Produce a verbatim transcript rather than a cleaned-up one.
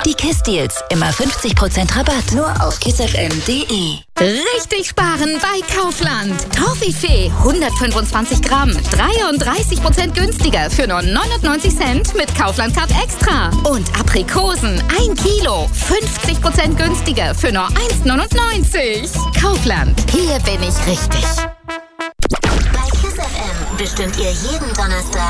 Die KISS-Deals. Immer fünfzig Prozent Rabatt. Nur auf kissfm punkt de. Richtig sparen bei Kaufland. Toffifee hundertfünfundzwanzig Gramm. dreiunddreißig Prozent günstiger für nur neunundneunzig Cent mit Kaufland Card Extra. Und Aprikosen ein Kilo. fünfzig Prozent günstiger für nur eins neunundneunzig. Kaufland. Hier bin ich richtig. Bei KISS F M bestimmt ihr jeden Donnerstag